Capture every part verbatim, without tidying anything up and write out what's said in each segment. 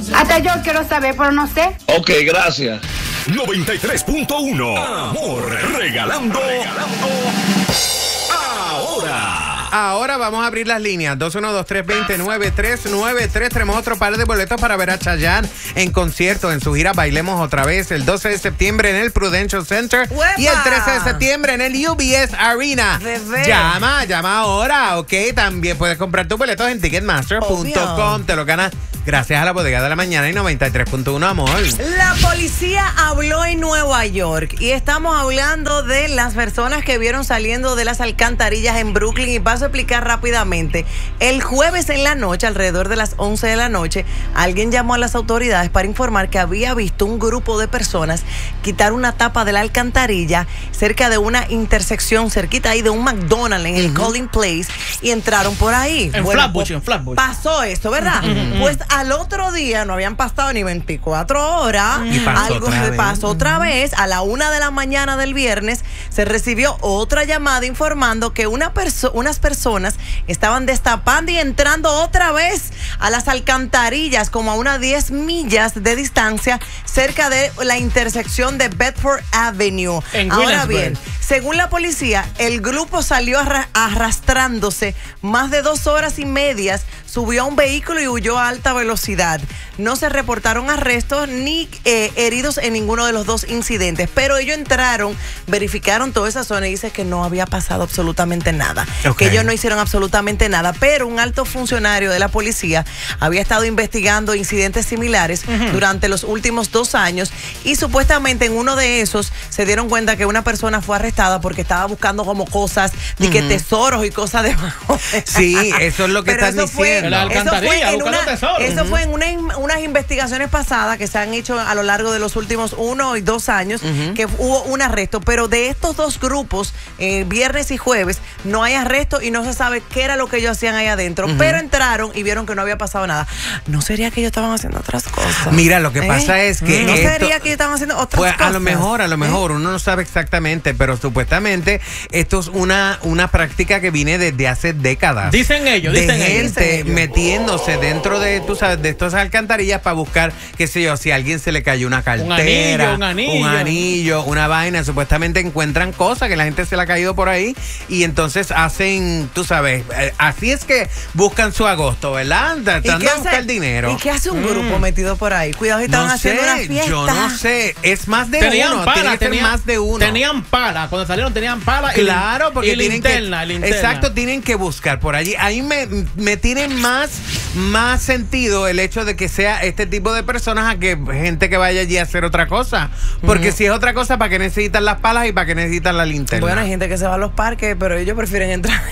Hasta yo quiero saber, pero no sé. Ok, gracias. noventa y tres punto uno. Amor, regalando. regalando. Ahora. Ahora vamos a abrir las líneas. dos uno dos, tres dos cero, nueve tres nueve tres. Tenemos otro par de boletos para ver a Chayanne en concierto en su gira Bailemos Otra Vez el doce de septiembre en el Prudential Center. ¡Uepa! Y el trece de septiembre en el U B S Arena. Bebé. Llama, llama ahora, ¿ok? También puedes comprar tus boletos en ticketmaster punto com. Te lo ganas gracias a la Bodega de la Mañana y noventa y tres punto uno, amor. La policía habló en Nueva York y estamos hablando de las personas que vieron saliendo de las alcantarillas en Brooklyn, y paso a explicar rápidamente. El jueves en la noche, alrededor de las once de la noche, alguien llamó a las autoridades para informar que había visto un grupo de personas quitar una tapa de la alcantarilla cerca de una intersección cerquita ahí de un McDonald's en el uh-huh. Collin Place, y entraron por ahí. En bueno, Flatbush, en Flatbush. Pasó esto, ¿verdad? Uh-huh. Pues al otro día no habían pasado ni veinticuatro horas. Y pasó algo otra se vez. pasó otra vez. A la una de la mañana del viernes se recibió otra llamada informando que una perso unas personas estaban destapando y entrando otra vez a las alcantarillas como a unas diez millas de distancia cerca de la intersección de Bedford Avenue. En Ahora bien, según la policía, el grupo salió arra arrastrándose más de dos horas y medias, subió a un vehículo y huyó a alta velocidad. No se reportaron arrestos ni eh, heridos en ninguno de los dos incidentes, pero ellos entraron, verificaron toda esa zona y dice que no había pasado absolutamente nada, okay. que ellos no hicieron absolutamente nada, pero un alto funcionario de la policía había estado investigando incidentes similares uh-huh. durante los últimos dos años, y supuestamente en uno de esos se dieron cuenta que una persona fue arrestada porque estaba buscando como cosas de uh-huh. que tesoros y cosas debajo. Sí, eso es lo que están diciendo. La alcantarilla, eso fue en, una, tesoro. eso uh-huh. fue en una, unas investigaciones pasadas que se han hecho a lo largo de los últimos uno y dos años, uh-huh. que hubo un arresto, pero de estos dos grupos, eh, viernes y jueves, no hay arresto y no se sabe qué era lo que ellos hacían ahí adentro, uh-huh. pero entraron y vieron que no había pasado nada. ¿No sería que ellos estaban haciendo otras cosas? Mira, lo que ¿Eh? pasa es que ¿No esto, sería que ellos estaban haciendo otras pues, cosas? A lo mejor, a lo mejor, ¿Eh? Uno no sabe exactamente, pero supuestamente esto es una, una práctica que viene desde hace décadas. Dicen ellos, de dicen gente ellos. metiéndose oh. dentro de, tú sabes, de estas alcantarillas para buscar, qué sé yo, si a alguien se le cayó una cartera, un anillo, un anillo, un anillo, una vaina, supuestamente encuentran cosas que la gente se le ha caído por ahí, y entonces hacen, tú sabes, eh, así es que buscan su agosto, ¿verdad? Tratando de buscar dinero. ¿Y qué hace un grupo mm. metido por ahí? Cuidado, si estaban no haciendo sé, una fiesta. Yo no sé, es más de tenían uno, pala, tiene que ser tenían, más de uno. Tenían pala, cuando salieron tenían pala. Claro, y, porque y tienen linterna, que, linterna. Exacto, tienen que buscar por allí. Ahí me, me tiene más, más sentido el hecho de que sea este tipo de personas a que gente que vaya allí a hacer otra cosa. Porque mm. si es otra cosa, ¿para qué necesitan las palas y para qué necesitan la linterna? Bueno, hay gente que se va a los parques, pero ellos prefieren entrar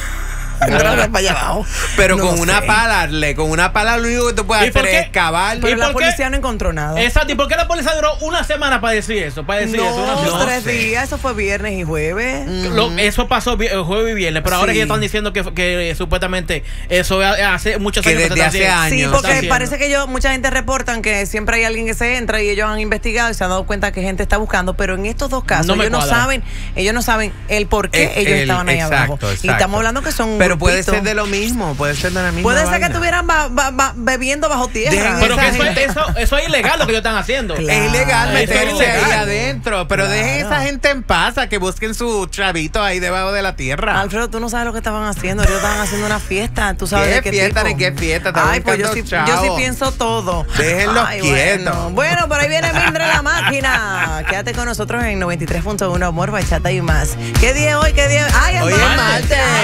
entrar para allá abajo. Pero no con sé. una pala, le, con una pala lo único que tú puedes hacer es excavar. Pero la policía no encontró nada. Exacto, ¿y por qué la policía duró una semana para decir eso? Para decir no, eso, una no tres sé. días, eso fue viernes y jueves. Mm. Lo, eso pasó el jueves y viernes, pero sí. ahora que están diciendo que, que eh, supuestamente eso hace muchos años que desde hace años. Sí, porque parece que yo, mucha gente reportan que siempre hay alguien que se entra y ellos han investigado y se han dado cuenta que gente está buscando, pero en estos dos casos no ellos no saben, ellos no saben el por qué el, ellos el, estaban ahí exacto, abajo. Exacto. Y estamos hablando que son pero grupito. Puede ser de lo mismo, puede ser de la misma Puede ser vaina. que estuvieran ba, ba, ba, bebiendo bajo tierra. Dejen pero que eso, gente. eso, eso es ilegal lo que ellos están haciendo. Claro. Es ilegal meterse es ilegal. ahí adentro, pero claro. Dejen a esa gente en paz, a que busquen su chavito ahí debajo de la tierra. Alfredo, tú no sabes lo que estaban haciendo. Ellos estaban haciendo una fiesta, tú sabes ¿Qué de qué fiesta, tipo? ni qué fiesta? Ay, pues yo sí, yo sí pienso todo. Déjenlos Ay, quietos. Bueno. bueno, por ahí viene Mindre la máquina. Quédate con nosotros en noventa y tres punto uno, Amor, Bachata y más. ¿Qué día es hoy? ¿Qué día? Ay, es hoy martes. es martes.